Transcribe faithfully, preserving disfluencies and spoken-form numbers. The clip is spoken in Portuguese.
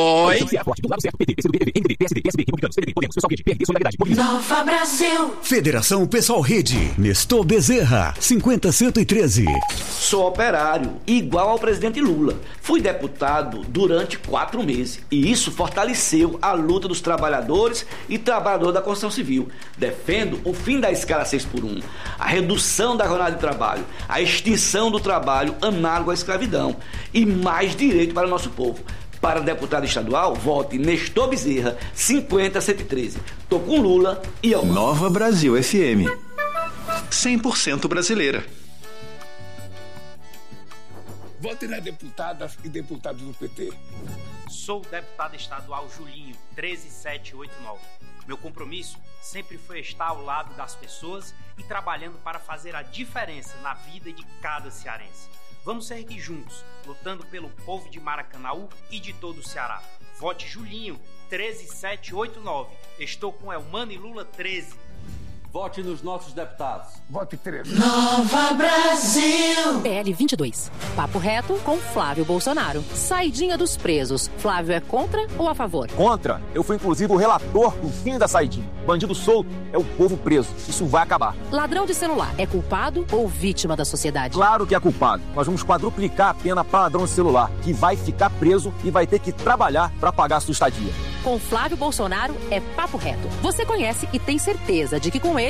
Oi. Nova Brasil. Federação Pessoal Rede. Nestor Bezerra, cinquenta cento e treze. Sou operário, igual ao presidente Lula. Fui deputado durante quatro meses e isso fortaleceu a luta dos trabalhadores e trabalhadores da construção civil. Defendo o fim da escala seis por um, a redução da jornada de trabalho, a extinção do trabalho análogo à escravidão e mais direito para o nosso povo. Para deputado estadual, vote Nestor Bezerra, cinquenta cento e treze. Tô com Lula e eu. Nova Brasil F M. cem por cento brasileira. Vote nas deputadas e deputados do P T. Sou o deputado estadual Julinho, treze mil setecentos e oitenta e nove. Meu compromisso sempre foi estar ao lado das pessoas e trabalhando para fazer a diferença na vida de cada cearense. Vamos seguir juntos, lutando pelo povo de Maracanaú e de todo o Ceará. Vote Julinho, treze mil setecentos e oitenta e nove. Estou com Elmano e Lula, treze. Vote nos nossos deputados. Vote treze. Nova Brasil. P L vinte e dois. Papo reto com Flávio Bolsonaro. Saidinha dos presos. Flávio é contra ou a favor? Contra. Eu fui inclusive o relator do fim da saidinha. Bandido solto é o povo preso. Isso vai acabar. Ladrão de celular é culpado ou vítima da sociedade? Claro que é culpado. Nós vamos quadruplicar a pena para ladrão de celular, que vai ficar preso e vai ter que trabalhar para pagar a sua estadia. Com Flávio Bolsonaro é papo reto. Você conhece e tem certeza de que com ele